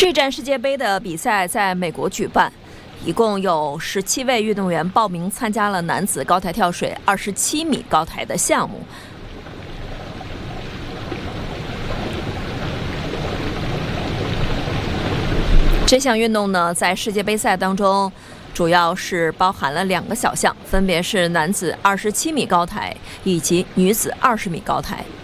这站世界杯的比赛在美国举办，一共有17位运动员报名参加了男子高台跳水27米高台的项目。这项运动呢，在世界杯赛当中，主要是包含了2个小项，分别是男子27米高台以及女子20米高台。